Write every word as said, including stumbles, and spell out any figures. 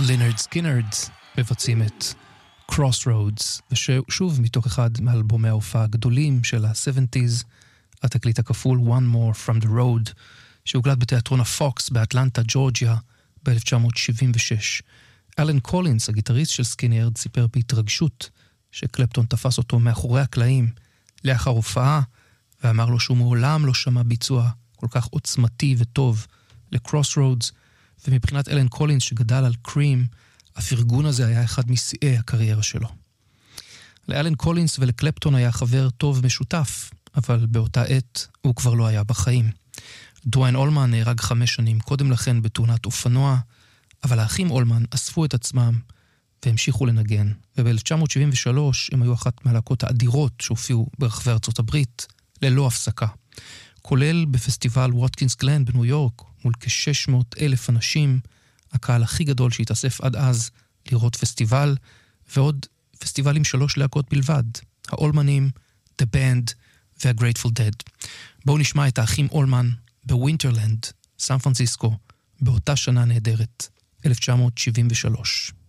לינרד סקינרד מבצעים את Crossroads, ושוב מתוך אחד מאלבומי ההופעה הגדולים של ה-שבעים, התקליט הכפול One More From The Road, שהוגלט בתיאטרון הפוקס באטלנטה, ג'ורג'יה, ב-אלף תשע מאות שבעים ושש. אלן קולינס, הגיטריסט של סקינרד, סיפר בהתרגשות שקלפטון תפס אותו מאחורי הקלעים לאחר הופעה, ואמר לו שהוא מעולם לא שמע ביצוע כל כך עוצמתי וטוב ל-Crossroads, ומבחינת אלן קולינס שגדל על קרים, הפרגון הזה היה אחד משיאי הקריירה שלו. לאלן קולינס ולקלפטון היה חבר טוב משותף, אבל באותה עת הוא כבר לא היה בחיים. דוויין אולמן נהרג חמש שנים קודם לכן בתאונת אופנוע, אבל האחים אולמן אספו את עצמם והמשיכו לנגן, וב-אלף תשע מאות שבעים ושלוש הם היו אחת מהלהקות האדירות שהופיעו ברחבי ארצות הברית ללא הפסקה, כולל בפסטיבל ווטקינס גלן בניו יורק, מול כ-שש מאות אלף אנשים, הקהל הכי גדול שהתאסף עד אז לראות פסטיבל, ועוד פסטיבלים שלוש להקות בלבד, האולמנים, The Band וה-Grateful Dead. בואו נשמע את האחים אולמן בווינטרלנד, סן פרנסיסקו, באותה שנה נהדרת, אלף תשע מאות שבעים ושלוש.